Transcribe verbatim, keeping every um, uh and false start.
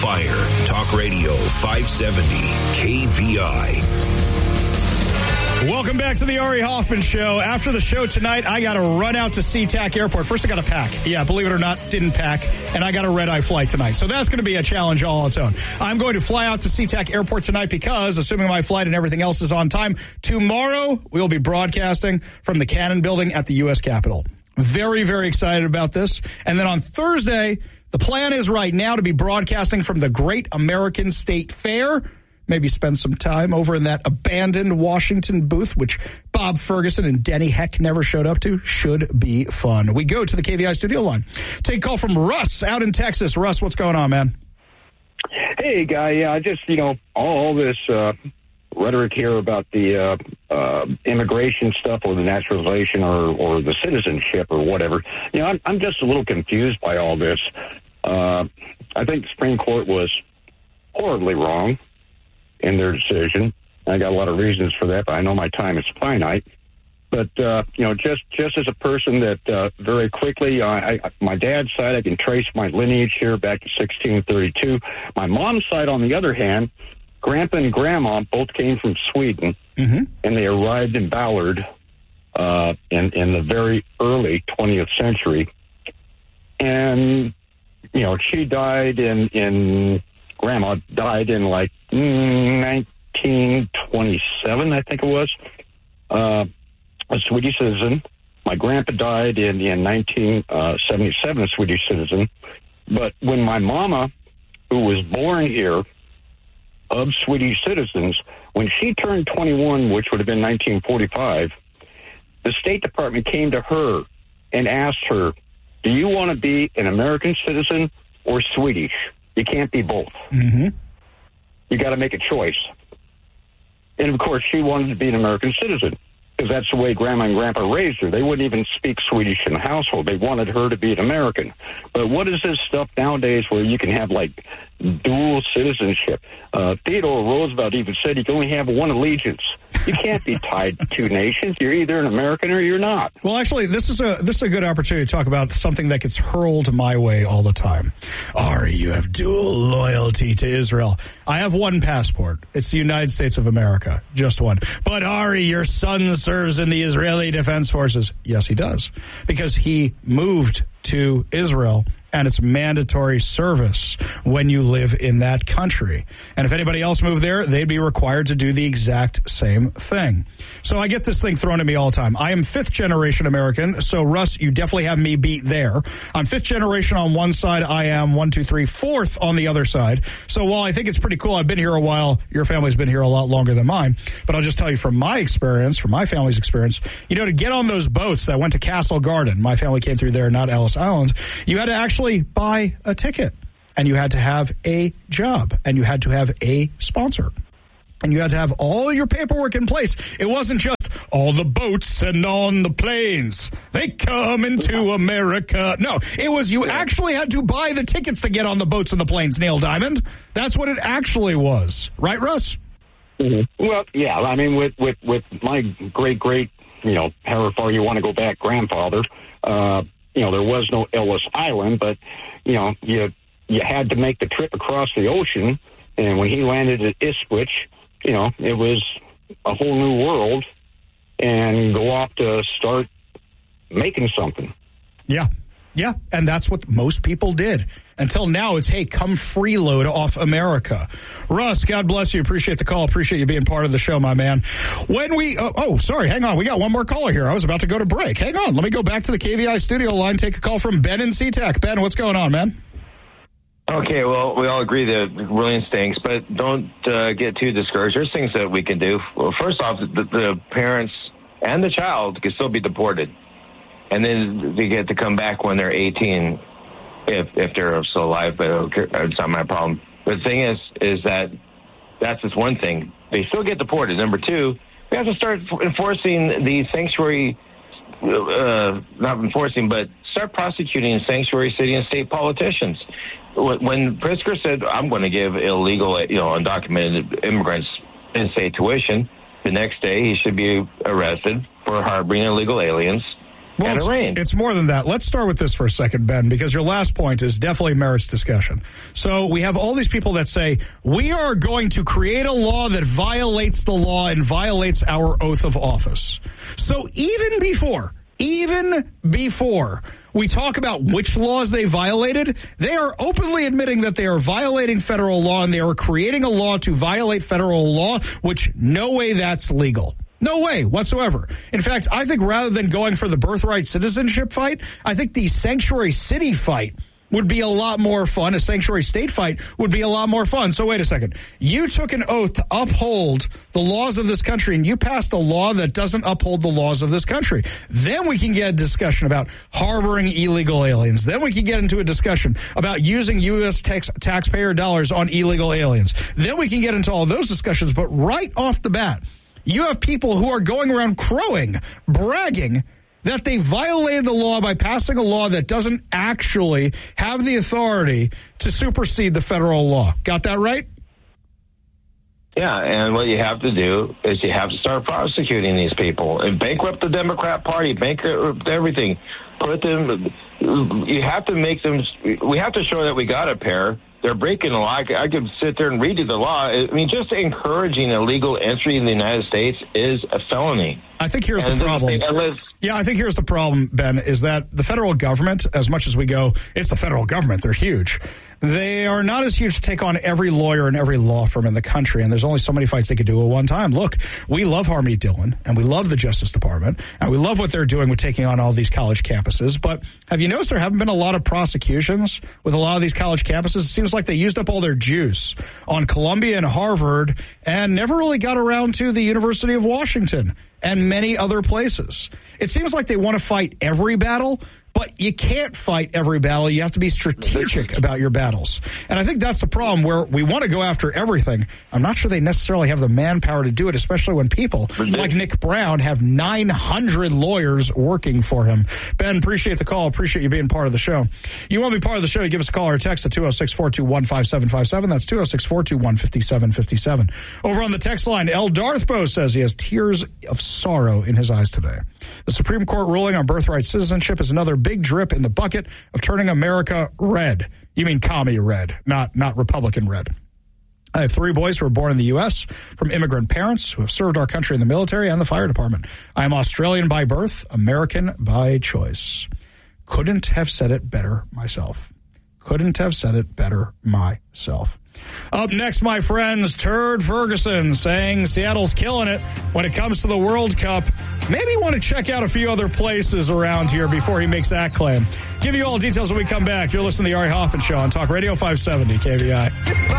Fire Talk Radio five seventy K V I. Welcome back to the Ari Hoffman Show. After the show tonight, I got to run out to SeaTac Airport. First, I got to pack. Yeah, believe it or not, didn't pack. And I got a red-eye flight tonight. So that's going to be a challenge all on its own. I'm going to fly out to SeaTac Airport tonight because, assuming my flight and everything else is on time, tomorrow we'll be broadcasting from the Cannon Building at the U S Capitol. Very, very excited about this. And then on Thursday, the plan is right now to be broadcasting from the Great American State Fair. Maybe spend some time over in that abandoned Washington booth, which Bob Ferguson and Denny Heck never showed up to. Should be fun. We go to the K V I studio line. Take a call from Russ out in Texas. Russ, what's going on, man? Hey, guy. Yeah, just, you know, all this uh, rhetoric here about the uh, uh, immigration stuff or the naturalization or, or the citizenship or whatever. You know, I'm, I'm just a little confused by all this. Uh, I think the Supreme Court was horribly wrong in their decision. I got a lot of reasons for that, but I know my time is finite. But, uh, you know, just, just as a person that uh, very quickly, uh, I, my dad's side, I can trace my lineage here back to sixteen thirty-two. My mom's side, on the other hand, Grandpa and Grandma both came from Sweden, mm-hmm. and they arrived in Ballard uh, in, in the very early twentieth century. And, you know, she died in... in Grandma died in like nineteen twenty-seven, I think it was, uh, a Swedish citizen. My grandpa died in, in nineteen seventy-seven, a Swedish citizen. But when my mama, who was born here of Swedish citizens, when she turned twenty-one, which would have been nineteen forty-five, the State Department came to her and asked her, do you want to be an American citizen or Swedish? You can't be both. Mm-hmm. You got to make a choice. And, of course, she wanted to be an American citizen because that's the way Grandma and Grandpa raised her. They wouldn't even speak Swedish in the household. They wanted her to be an American. But what is this stuff nowadays where you can have, like, dual citizenship? Uh, Theodore Roosevelt even said you can only have one allegiance. You can't be tied to two nations. You're either an American or you're not. Well, actually, this is a this is a good opportunity to talk about something that gets hurled my way all the time. Ari, you have dual loyalty to Israel. I have one passport. It's the United States of America. Just one. But Ari, your son serves in the Israeli Defense Forces. Yes, he does. Because he moved to Israel, and it's mandatory service when you live in that country. And if anybody else moved there, they'd be required to do the exact same thing. So I get this thing thrown at me all the time. I am fifth generation American, so Russ, you definitely have me beat there. I'm fifth generation on one side. I am one, two, three, fourth on the other side. So while I think it's pretty cool, I've been here a while. Your family's been here a lot longer than mine. But I'll just tell you from my experience, from my family's experience, you know, to get on those boats that went to Castle Garden, my family came through there, not Ellis Island, you had to actually buy a ticket, and you had to have a job, and you had to have a sponsor, and you had to have all your paperwork in place. It wasn't just all the boats and on the planes, they come into America. No, it was you actually had to buy the tickets to get on the boats and the planes, Neil Diamond. That's what it actually was. Right, Russ? Mm-hmm. Well, yeah. I mean, with, with, with my great-great, you know, however far you want to go back, grandfather, uh, you know, there was no Ellis Island, but, you know, you you had to make the trip across the ocean, and when he landed at Ipswich, you know, it was a whole new world, and go off to start making something. Yeah, yeah, and that's what most people did. Until now, it's, hey, come freeload off America. Russ, God bless you. Appreciate the call. Appreciate you being part of the show, my man. When we, oh, oh, sorry, hang on. We got one more caller here. I was about to go to break. Hang on. Let me go back to the K V I studio line, take a call from Ben in SeaTac. Ben, what's going on, man? Okay, well, we all agree that really stinks, but don't uh, get too discouraged. There's things that we can do. Well, first off, the, the parents and the child can still be deported, and then they get to come back when they're eighteen. If if they're still alive, but it's not my problem. But the thing is, is that that's just one thing. They still get deported. Number two, we have to start enforcing the sanctuary, uh, not enforcing, but start prosecuting sanctuary city and state politicians. When Pritzker said, I'm going to give illegal, you know, undocumented immigrants in-state tuition, the next day he should be arrested for harboring illegal aliens. Well, and it's, it rained. it's more than that. Let's start with this for a second, Ben, because your last point is definitely merits discussion. So we have all these people that say, we are going to create a law that violates the law and violates our oath of office. So even before, even before we talk about which laws they violated, they are openly admitting that they are violating federal law and they are creating a law to violate federal law, which no way that's legal. No way whatsoever. In fact, I think rather than going for the birthright citizenship fight, I think the sanctuary city fight would be a lot more fun. A sanctuary state fight would be a lot more fun. So wait a second. You took an oath to uphold the laws of this country, and you passed a law that doesn't uphold the laws of this country. Then we can get a discussion about harboring illegal aliens. Then we can get into a discussion about using U S tax, taxpayer dollars on illegal aliens. Then we can get into all those discussions. But right off the bat, you have people who are going around crowing, bragging that they violated the law by passing a law that doesn't actually have the authority to supersede the federal law. Got that right? Yeah, and what you have to do is you have to start prosecuting these people and bankrupt the Democrat Party, bankrupt everything. Put them. You have to make them. We have to show that we got a pair. They're breaking the law. I could sit there and read you the law. I mean, just encouraging illegal entry in the United States is a felony. I think here's and the problem. Unless, yeah, I think here's the problem, Ben, is that the federal government, as much as we go, it's the federal government. They're huge. They are not as huge to take on every lawyer and every law firm in the country, and there's only so many fights they could do at one time. Look, we love Harmeet Dillon, and we love the Justice Department, and we love what they're doing with taking on all these college campuses, but have you noticed there haven't been a lot of prosecutions with a lot of these college campuses? It seems like they used up all their juice on Columbia and Harvard and never really got around to the University of Washington and many other places. It seems like they want to fight every battle, but you can't fight every battle. You have to be strategic about your battles. And I think that's the problem, where we want to go after everything. I'm not sure they necessarily have the manpower to do it, especially when people like Nick Brown have nine hundred lawyers working for him. Ben, appreciate the call. Appreciate you being part of the show. You want to be part of the show, you give us a call or a text at two oh six, four two one, five seven five seven. That's two oh six, four two one, five seven five seven. Over on the text line, El Darthbo says he has tears of sorrow in his eyes today. The Supreme Court ruling on birthright citizenship is another big drip in the bucket of turning America red. You mean commie red, not not Republican red. I have three boys who were born in the U S from immigrant parents who have served our country in the military and the fire department. I am Australian by birth, American by choice. Couldn't have said it better myself. Couldn't have said it better myself. Up next, my friends, Turd Ferguson saying Seattle's killing it when it comes to the World Cup. Maybe want to check out a few other places around here before he makes that claim. Give you all details when we come back. You're listening to the Ari Hoffman Show on Talk Radio five seventy K V I.